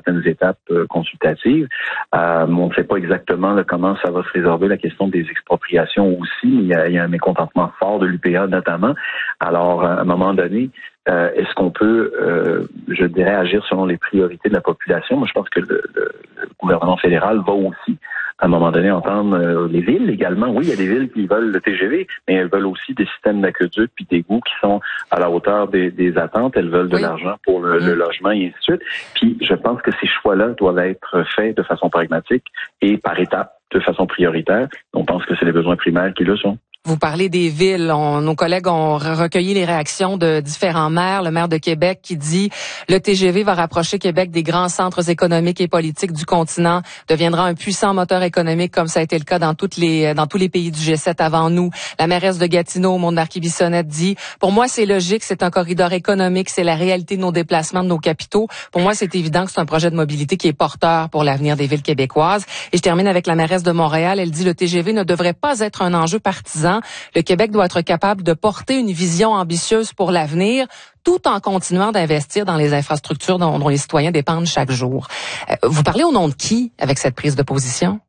certaines étapes consultatives. On ne sait pas exactement comment ça va se résorber, la question des expropriations aussi. Il y a un mécontentement fort de l'UPA notamment. Alors, à un moment donné, est-ce qu'on peut, je dirais, agir selon les priorités de la population? Moi, je pense que le gouvernement fédéral va aussi, à un moment donné, entendre les villes également. Oui, il y a des villes qui veulent le TGV, mais elles veulent aussi des systèmes d'aqueduc puis d'égouts qui sont à la hauteur des attentes. Elles veulent de l'argent pour le logement et ainsi de suite. Puis, je pense que ces choix-là doivent être faits de façon pragmatique et par étapes, de façon prioritaire. On pense que c'est les besoins primaires qui le sont. Vous parlez des villes. Nos collègues ont recueilli les réactions de différents maires. Le maire de Québec qui dit « Le TGV va rapprocher Québec des grands centres économiques et politiques du continent, deviendra un puissant moteur économique comme ça a été le cas dans tous les pays du G7 avant nous. » La mairesse de Gatineau, Maud Marquis-Bissonnette, dit « Pour moi, c'est logique, c'est un corridor économique, c'est la réalité de nos déplacements, de nos capitaux. Pour moi, c'est évident que c'est un projet de mobilité qui est porteur pour l'avenir des villes québécoises. » Et je termine avec la mairesse de Montréal. Elle dit « Le TGV ne devrait pas être un enjeu partisan. Le Québec doit être capable de porter une vision ambitieuse pour l'avenir, tout en continuant d'investir dans les infrastructures dont les citoyens dépendent chaque jour. » Vous parlez au nom de qui avec cette prise de position?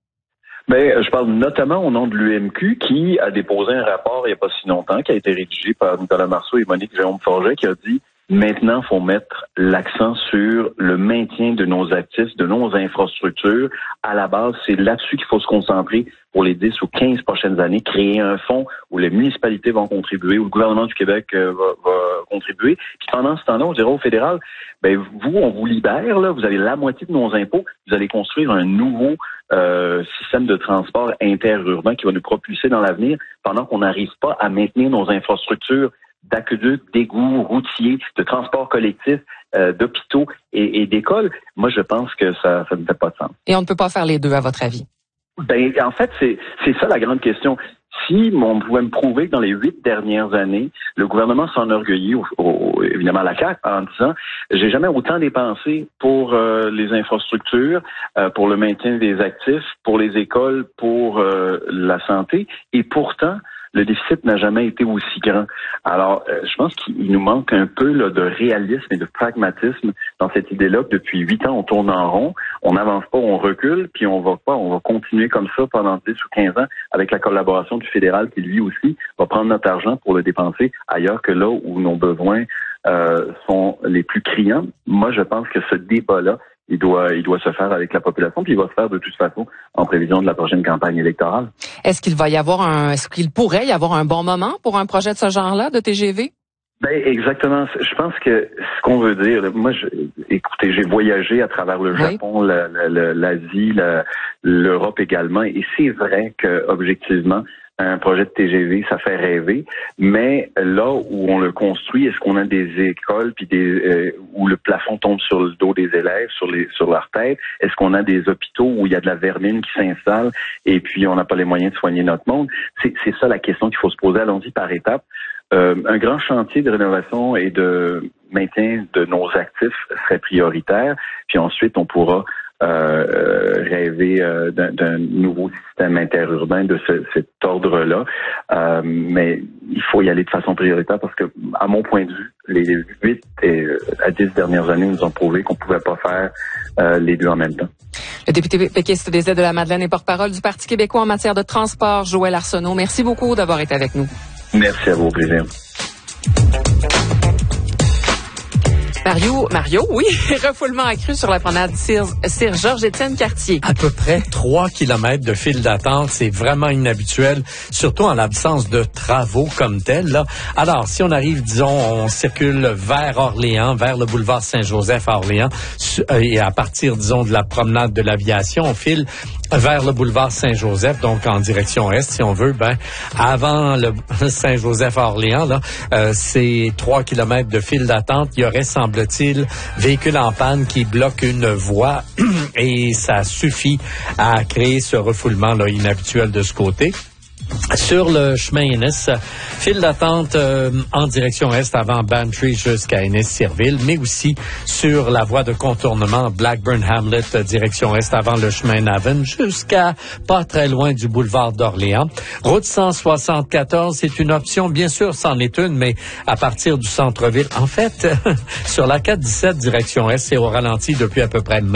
Je parle notamment au nom de l'UMQ qui a déposé un rapport il n'y a pas si longtemps, qui a été rédigé par Nicolas Marceau et Monique Jérôme-Forget, qui a dit maintenant, il faut mettre l'accent sur le maintien de nos actifs, de nos infrastructures. À la base, c'est là-dessus qu'il faut se concentrer pour les 10 ou 15 prochaines années, créer un fonds où les municipalités vont contribuer, où le gouvernement du Québec va contribuer. Puis pendant ce temps-là, on dirait au fédéral, vous, on vous libère, là, vous avez la moitié de nos impôts, vous allez construire un nouveau système de transport interurbain qui va nous propulser dans l'avenir pendant qu'on n'arrive pas à maintenir nos infrastructures d'aqueducs, d'égouts, routiers, de transport collectif, d'hôpitaux et d'écoles. Moi, je pense que ça ne fait pas de sens. Et on ne peut pas faire les deux, à votre avis? En fait, c'est ça la grande question. Si on pouvait me prouver que dans les 8 dernières années, le gouvernement s'enorgueillit, évidemment la CAQ, en disant « J'ai jamais autant dépensé pour les infrastructures, pour le maintien des actifs, pour les écoles, pour la santé, et pourtant, le déficit n'a jamais été aussi grand. » Alors, je pense qu'il nous manque un peu là, de réalisme et de pragmatisme dans cette idée-là que depuis 8 ans, on tourne en rond, on n'avance pas, on recule, puis on va continuer comme ça pendant 10 ou 15 ans avec la collaboration du fédéral qui, lui aussi, va prendre notre argent pour le dépenser ailleurs que là où nos besoins sont les plus criants. Moi, je pense que ce débat-là, il doit se faire avec la population, puis il va se faire de toute façon en prévision de la prochaine campagne électorale. Est-ce qu'il pourrait y avoir un bon moment pour un projet de ce genre-là, de TGV? Exactement. Je pense que ce qu'on veut dire, moi, écoutez, j'ai voyagé à travers le Japon, l'Asie, l'Europe également, et c'est vrai que objectivement, un projet de TGV, ça fait rêver, mais là où on le construit, est-ce qu'on a des écoles puis où le plafond tombe sur le dos des élèves, sur leur tête? Est-ce qu'on a des hôpitaux où il y a de la vermine qui s'installe et puis on n'a pas les moyens de soigner notre monde? C'est ça la question qu'il faut se poser. Allons-y par étapes. Un grand chantier de rénovation et de maintien de nos actifs serait prioritaire, puis ensuite on pourra rêver d'un nouveau système interurbain de cet ordre-là. Mais il faut y aller de façon prioritaire parce que, à mon point de vue, les 8 à 10 dernières années nous ont prouvé qu'on ne pouvait pas faire les deux en même temps. Le député péquiste des Aides-de-la-Madeleine et porte-parole du Parti québécois en matière de transport, Joël Arsenault. Merci beaucoup d'avoir été avec nous. Merci à vous, au plaisir. Mario, oui, refoulement accru sur la promenade Sir Georges-Étienne Cartier. À peu près 3 kilomètres de file d'attente, c'est vraiment inhabituel, surtout en l'absence de travaux comme tels, là. Alors, si on arrive, disons, on circule vers Orléans, vers le boulevard Saint-Joseph à Orléans, et à partir, disons, de la promenade de l'Aviation, on file vers le boulevard Saint-Joseph, donc en direction est, si on veut, avant le Saint-Joseph à Orléans, là, c'est 3 kilomètres de file d'attente. Il y aurait, semble-t-il, véhicule en panne qui bloque une voie et ça suffit à créer ce refoulement là inhabituel de ce côté. Sur le chemin Ennis, file d'attente en direction est avant Bantry jusqu'à Ennis-Cirville, mais aussi sur la voie de contournement Blackburn-Hamlet, direction est avant le chemin Navan jusqu'à pas très loin du boulevard d'Orléans. Route 174, c'est une option, bien sûr, c'en est une, mais à partir du centre-ville. En fait, sur la 417 direction est, c'est au ralenti depuis à peu près